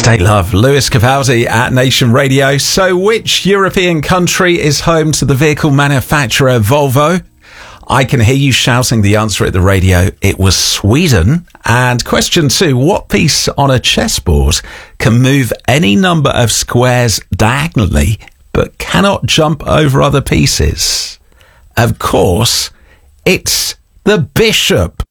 State Love, Lewis Capaldi at Nation Radio. So which European country is home to the vehicle manufacturer Volvo? I can hear you shouting the answer at the radio. It was Sweden. And question 2, what piece on a chessboard can move any number of squares diagonally but cannot jump over other pieces? Of course, it's the bishop.